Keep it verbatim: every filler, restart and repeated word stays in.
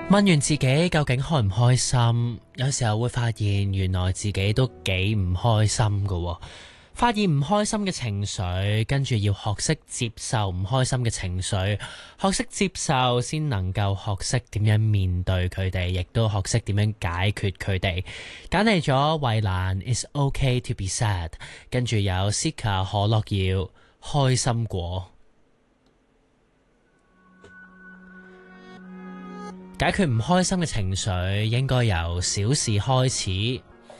問完自己究竟開唔開心，有時候會發現原來自己都幾唔開心㗎喎。發現唔開心嘅情緒，跟住要學識接受唔開心嘅情緒，學識接受先能夠學識點樣面對佢哋，亦都學識點樣解決佢哋。揀嚟咗衛蘭 It's OK to be sad， 跟住有 Sika 可樂要開心果。解決唔開心嘅情緒應該由小事開始，